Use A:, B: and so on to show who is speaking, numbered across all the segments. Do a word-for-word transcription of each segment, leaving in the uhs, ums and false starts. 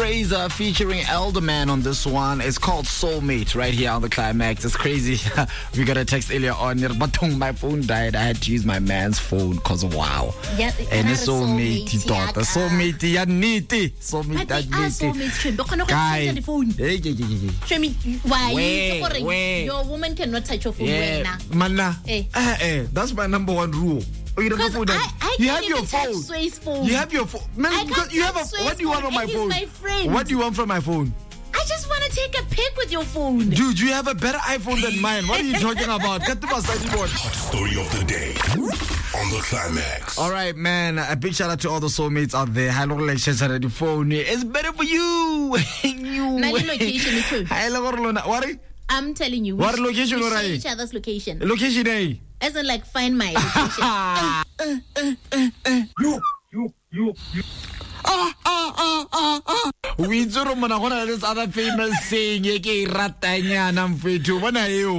A: Fraser featuring Elderman on this one. It's called Soulmate right here on the Climax. It's crazy. We got a text earlier on. My phone died. I had to use my man's phone because wow.
B: Yeah,
A: and it's Soulmate. He thought the Soulmate. Yeah, neat. Soulmate.
B: But they are soulmates. But cannot touch the phone.
A: Hey, hey, hey, hey.
B: Show me why.
A: Where, where?
B: Your woman cannot touch your phone.
A: Yeah, manna.
B: Eh.
A: Eh, eh. That's my number one rule.
B: Because I, I
A: you
B: can't
A: have your
B: even
A: phone.
B: touch Sway's phone.
A: You have your phone. Man,
B: I
A: because
B: can't
A: you have a.
B: Sway's
A: What do you want
B: phone,
A: on my
B: and
A: phone?
B: he's my friend.
A: What do you want from my phone?
B: I just want to take a pic with your phone.
A: Dude, you have a better iPhone than mine. What are you talking about? Get to my study board.
C: Hot story of the day on the Climax.
A: All right, man. A big shout out to all the soulmates out there. Hello, relations on the phone. It's better for you. You.
B: Location.
A: What?
B: I'm telling you.
A: What location?
B: We
A: What
B: share each other's location.
A: Location A.
B: As in, like, find my location.
C: You, you, you, you.
A: Ah, ah, ah, ah, ah. We do remember one of this other famous saying, "Yeke ratanya namfetu." What are you?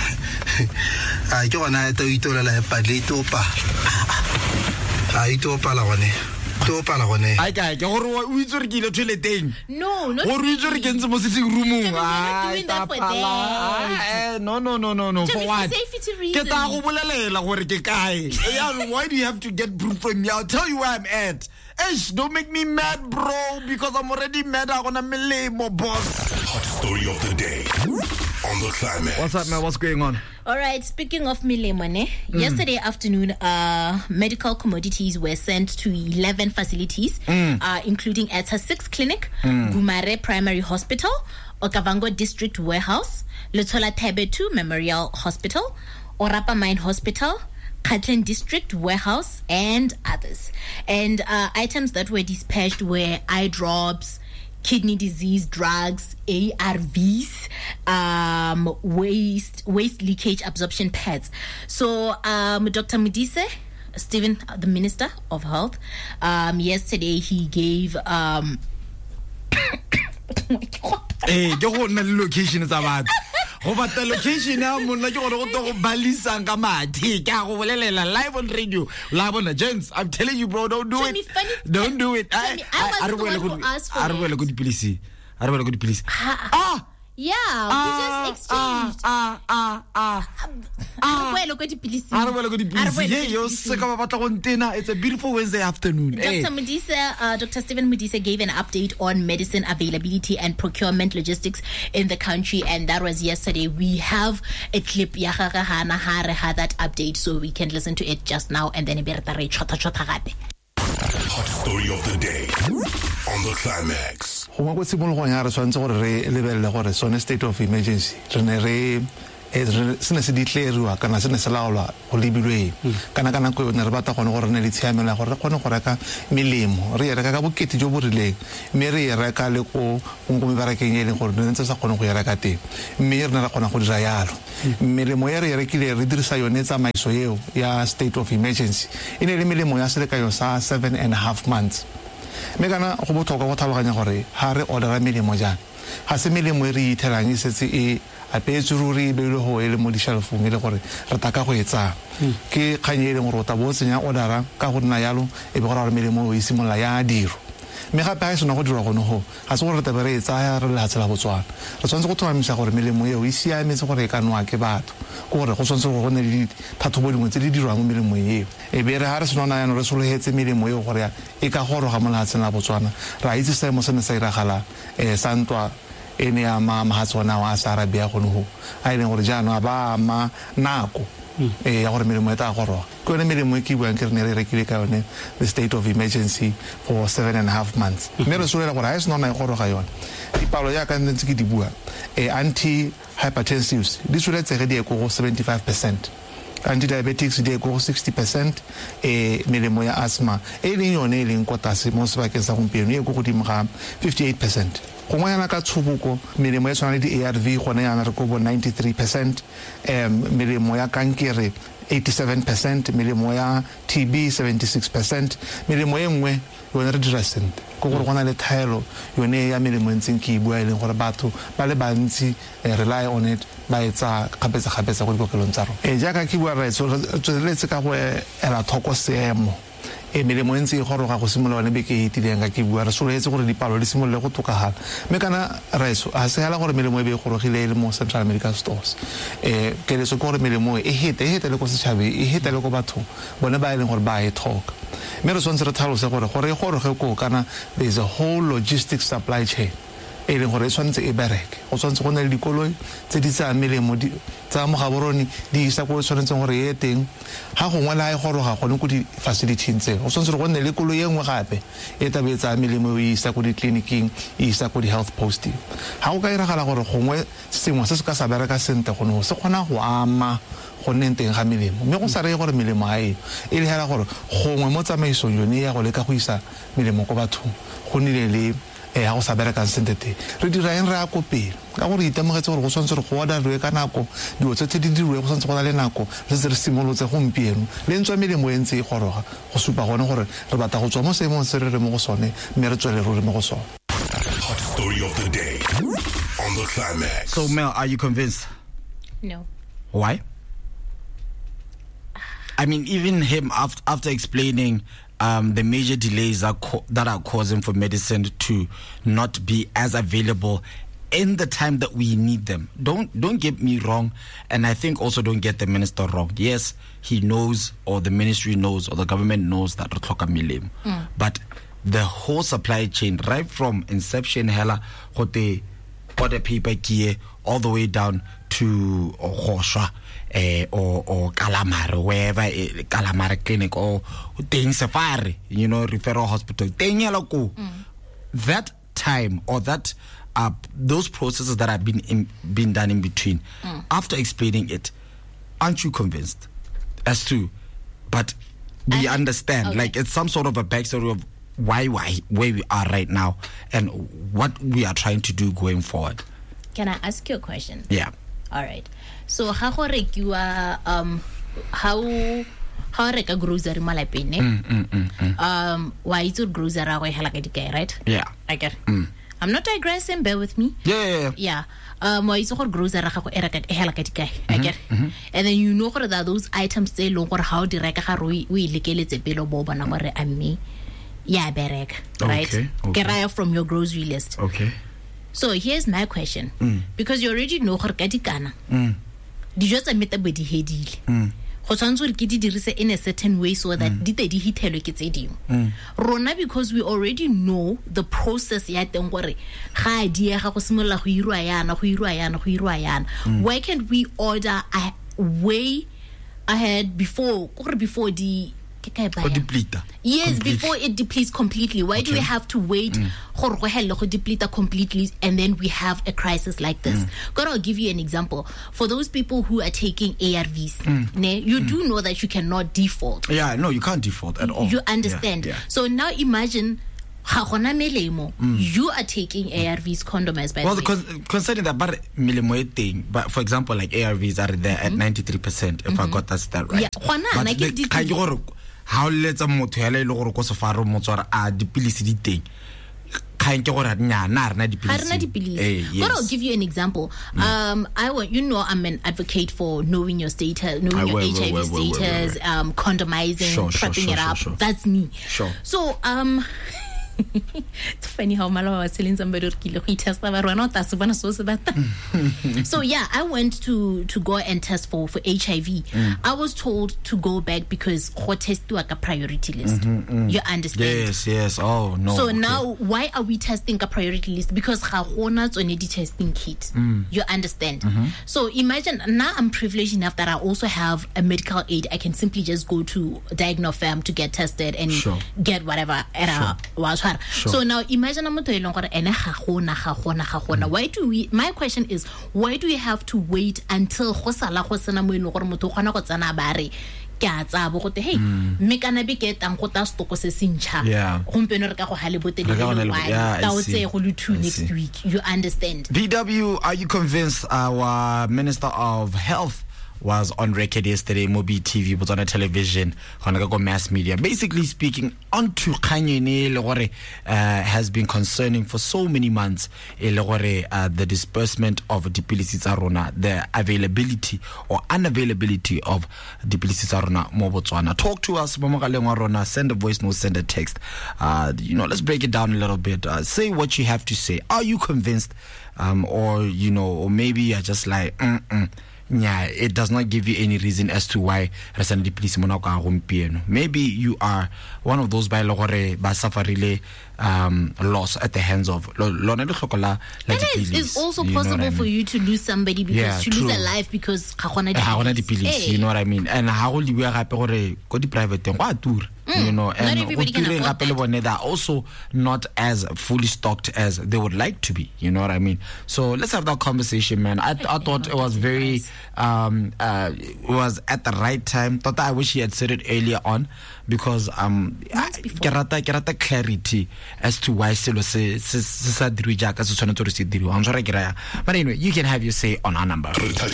D: I don't know to eat all the padlito pa. I told Palawani. To Palawani.
A: I can't. Or we do get a toilet thing.
B: No, not
A: Or we do get some sitting room.
B: We're not doing that for that.
A: No, no, no, no, no. For what?
B: Safety reasons.
A: Why do you have to get proof from me? I'll tell you where I'm at. Ish, don't make me mad, bro, because I'm already mad. I'm gonna melee more boss.
C: Hot story of the day on the Climax.
A: What's up, man? What's going on?
B: All right, speaking of Milemone, mm. yesterday afternoon, uh, medical commodities were sent to eleven facilities, mm. uh, including Eta six Clinic, mm. Gumare Primary Hospital, Okavango District Warehouse, Lutola Tebe two Memorial Hospital, Orapa Mine Hospital, Katlan District Warehouse, and others. And uh, items that were dispatched were eye drops, kidney disease drugs, A R Vs, um, waste waste leakage absorption pads. So um, Doctor Modise, Stephen, the Minister of Health, um, yesterday he gave um,
A: hey, the whole location is about. Over the location now, live on radio, live on the gents. I'm telling you, bro, don't do
B: Show
A: it.
B: me funny.
A: Don't do it.
B: I, me, I, I, I was the one who asked for it.
A: I don't want to go to police. I don't want to go to police. Ah!
B: Yeah,
A: ah,
B: we just exchanged.
A: Ah, ah, ah, ah.
B: Ah, I don't want to go to
A: I don't want to go to police. Hey, you're sick of about container. It's a beautiful Wednesday afternoon.
B: Doctor
A: Hey.
B: Modise, uh, Doctor Stephen Modise gave an update on medicine availability and procurement logistics in the country, and that was yesterday. We have a clip. Yahaga Hana Hare had that update, so we can listen to it just now, and then ibertare chota chota gape.
C: Hot story of the day on the Climax.
D: Go mo tsimologo ya re swantse gore re lebelle gore sone state of emergency re ne re sene se ditleriwa kana sene se laolwa go lebilwe kana kana go ne re batla gone gore ne le tshiamela gore re kgone go reka melemo re reka ka bokete jo bo rileng mme re reka le go go mebarakeng e leng gore ne ntse sa kgone go reka teng mme re ne ra kgona go dira yalo melemo ya re rekile re dirisa yone tsa maiso eo ya state of emergency ine le melemo ya selekayo sa seven and a half months me kana go botlhokwa go tlhaloganya gore ha re ordera melemo jang ga se melemo e re ithelang e setse e apetse ruri be le go ele mo di-shelfong e le gore re taka go etsa ke kgang e leng gore o tla bo o tsenya ordera ka go nna yalo e be gore gore melemo o e simolola ya diro mme gape ga e sena go dirwa gone go ga se gore re tabe re e tsaya re lehatshe la botswana re tshwanetse go tlhomamisa gore melemo eo e siametse gore e ka nowa ke batho ke gore go tshwanetse gore go nne le dithathobo dingwe tse di dirwang mo melemong eo e be re ga re senona yano re sologetse melemo eo gore e ka goroga mo lehatsheng la botswana ra itse seemo se ne sa iragala um sa ntwa e ne ama mahatsona wa sa arabia gone go a e leng gore jaanong a ba ama nako eh ya gore melemo e ta goroga ke yone melemo e ke buang ke re ne re rekile ka yone the state of emergency for seven and a half months mme re solela gore a e senona e goroga yone dipalo ya ka ntse ke di bua eh anti hypertensives di tsweletse di e go seventy-five percent anti-diabetics di e go sixty percent eh melemo ya asthma e leng yone e leng ko tlase mo sebakeng sa gompieno e go godimo ga fifty-eight percent go ngwana ka tshubuko melemo ya tshwana le di-A R V gone yana re go bo ninety-three percent um melemo ya kankere eighty-seven percent melemo ya T B seventy-six percent melemo e nngwe yone re dira sentle go gore gona le thaelo yone ya melemo ntseng ke bua e leng gore batho ba le bantsi rely on it ba etsa kgapetsa kgapetsa go dikokelong tsa rona e jaaka ke bua re tsweletse ka go ela thoko seemo e melemo e ntse e goroga go simolola ne beke e itileng ka ke bua re soletse gore dipalo di simolole go tokagala mme kana raiso a se hala gore melemo e be e gorogile le mo Central Medical Stores eh ke le so gore melemo e hete e hete le go setšhabe e hete le go batho bona ba ile gore ba e talk mme re swantse re tlhalose gore gore e goroge ko kana there is a whole logistics supply chain e leng gore e tshwanetse e bereke go tshwanetse go nna le dikoloi tse di tsa melemo tsa mogaboroni di isa go tshwanetseng gore e teng ha gongwe la e goroga gone go di facility tse go tshwanetse go nne le koloi e nngwe gape e tabe tsa melemo e isa go di clinicing e isa go di health posting ha go ka iragala gore gongwe sengwe se se ka sa bereka sente go no se kgona go ama go nne teng ga melemo mme go sa re gore melemo a e e le hela gore gongwe mo tsamaisong yone ya go leka go isa melemo go bathong go nile le e ha go sa bereka sentete re dira eng re a kopela ka gore itemogetse gore go tshwanetse re go orderwe ka nako dilo tse di dirwe go tshwanetse go na le nako re se re simolotse gompieno le ntswa melemo e ntse e goroga go supa gone gore re batla go tswa mo seemong se re re mo go sone mme re tswele ruri mo go sone.
C: Hot story of the day on the Climax.
A: So Mel, are you convinced?
B: No.
A: Why? I mean, even him after after explaining Um, the major delays are co- that are causing for medicine to not be as available in the time that we need them. Don't don't get me wrong, and I think also don't get the minister wrong. Yes, he knows, or the ministry knows, or the government knows that mm. but the whole supply chain, right from inception, hela, hote, order paper gear, all the way down to Hosha. Uh, or or Calamari, wherever uh, Calamari clinic or Ting Safari, you know, referral hospital. Mm. That time or that uh, those processes that have been in, been done in between. Mm. After explaining it, aren't you convinced as to? But we I, understand, okay. like it's some sort of a backstory of why why where we are right now and what we are trying to do going forward.
B: Can I ask you a question?
A: Yeah.
B: All right. So how rekiwa um how how reka grocery malapene
A: mm, mm, mm, mm.
B: um why is it grocery ra go hela ka dikai, right?
A: Yeah.
B: I get.
A: Mm.
B: I'm not digressing, bear with me.
A: Yeah, yeah, yeah.
B: Yeah. Um why is it grocery ra go era ka hela ka dikai? I get. Mm-hmm. And then you know that those items tse lo gore how di reka ga ro we lekeletse pelo bo bona gore a me ya bereka, right?
A: Okay, okay.
B: Get out from your grocery list.
A: Okay.
B: So here's my question.
A: Mm.
B: Because you already know gore ka dikana.
A: Mm.
B: Dijo tsa metabodi hedile go tshwantse re ke di dirise in a certain way so that di te di hithelwe ke tse dingwe rona because we already know the process ya teng gore ga di ga go simolla go irwa yana go irwa yana go irwa yana why can't we order a way ahead before gore before di
A: Or deplete.
B: Yes,
A: completely.
B: Before it depletes completely. Why okay. do we have to wait for mm. to deplete completely and then we have a crisis like this? Mm. God, I'll give you an example. For those people who are taking A R Vs, mm. ne, you mm. do know that you cannot default.
A: Yeah, no, you can't default at all.
B: You understand.
A: Yeah, yeah.
B: So now imagine mm. you are taking A R Vs, condoms, by
A: well,
B: the way.
A: Con- considering that but melemo thing, but for example, like A R Vs are there mm-hmm. at ninety-three percent, if mm-hmm. I got that stat right.
B: Yeah,
A: but the, how let's a motho le go go so far motswara a dipilisi di teng khaeng ke gore nya na rena dipilisi.
B: But I'll give you an example. Mm. Um I want you know I'm an advocate for knowing your status, knowing I your will, H I V will, will, status, will, will, will. um condomizing,
A: sure,
B: prepping
A: sure, sure,
B: it up.
A: Sure, sure.
B: That's me.
A: Sure.
B: So um it's funny how Malawa was telling somebody so yeah, I went to to go and test for for H I V. Mm. I was told to go back because test to a priority list. Mm-hmm, mm. You understand?
A: Yes, yes. Oh no.
B: So
A: okay.
B: now why are we testing a priority list? Because Khona only testing kit. Mm. You understand? Mm-hmm. So imagine now I'm privileged enough that I also have a medical aid. I can simply just go to Diagnofam to get tested and
A: sure.
B: get whatever era was.
A: Sure.
B: So now imagine I'm going why do we my question is why do we have to wait until Hosala Hosana Motohana Kotsana Bari Katsa Bote hey Mekana Biket and Kota Stoko Sincha
A: yeah
B: Humpenerka Halibote that would say Holutu next week. You understand?
A: D W, are you convinced our Minister of Health was on record yesterday, Mobi T V, was on a television, on a mass media, basically speaking onto Kanye uh, has been concerning for so many months uh, the disbursement of Dipilisi Tsarona, the availability or unavailability of Dipilisi Tsarona mo Botswana. Talk to us, Rona, send a voice note, send a text. Uh, you know, let's break it down a little bit. Uh, say what you have to say. Are you convinced? Um, or, you know, or maybe you're just like, mm-mm. Yeah, it does not give you any reason as to why maybe you are one of those by ba suffer um loss at the hands of and
B: it's, it's also possible I mean? for you to lose somebody because
A: yeah,
B: to
A: true.
B: lose a life because
A: hey. You know what I mean, and how will you go to private mm, you know, and they are also not as fully stocked as they would like to be, you know what I mean. So let's have that conversation, man. I, I thought it was very um uh it was at the right time. Thought I wish he had said it earlier on, because um get a clarity as to why selo se se sa dirwe jaaka se tshwanetse re se dirwe. I'm sorry, but anyway, you can have your say on our number.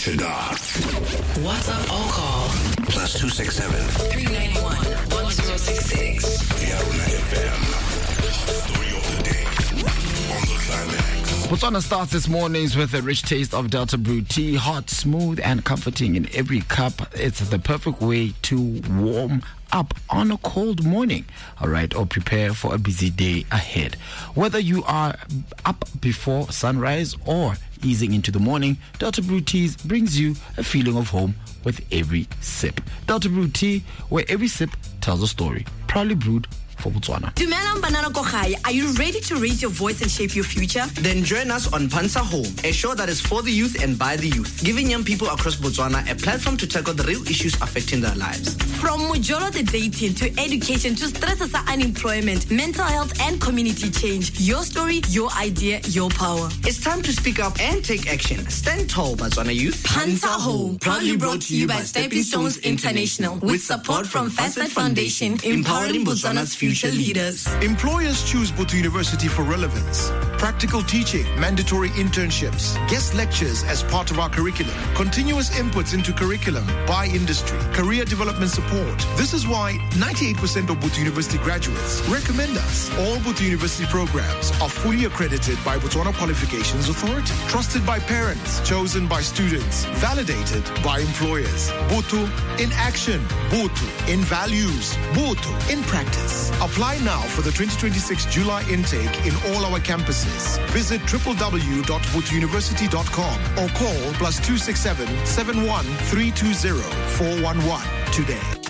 E: What's up, all call plus two six seven three nine one one zero six six.
C: F M. Story of the day on the Climax.
A: Botswana starts its mornings with a rich taste of Delta Brew tea, hot, smooth, and comforting in every cup. It's the perfect way to warm up on a cold morning, all right, or prepare for a busy day ahead. Whether you are up before sunrise or easing into the morning, Delta Brew Teas brings you a feeling of home with every sip. Delta Brew Tea, where every sip tells a story. Proudly brewed for Botswana.
F: Dumelang Banana Kogai, are you ready to raise your voice and shape your future?
G: Then join us on Pansa Home, a show that is for the youth and by the youth, giving young people across Botswana a platform to tackle the real issues affecting their lives.
F: From Mujolo the dating to education to stress as unemployment, mental health and community change. Your story, your idea, your power.
G: It's time to speak up and take action. Stand tall, Botswana youth.
F: Pansa Home, proudly brought to you by Stepping Stones International, with support from Facet Foundation, empowering Botswana's future. Future leaders.
H: Employers choose Botho University for relevance. Practical teaching, mandatory internships, guest lectures as part of our curriculum, continuous inputs into curriculum by industry, career development support. This is why ninety-eight percent of Botho University graduates recommend us. All Botho University programs are fully accredited by Botswana Qualifications Authority, trusted by parents, chosen by students, validated by employers. Botho in action, Botho in values, Botho in practice. Apply now for the twenty twenty-six July intake in all our campuses. Visit w w w dot botho university dot com or call plus two six seven seven one three two zero four one one today.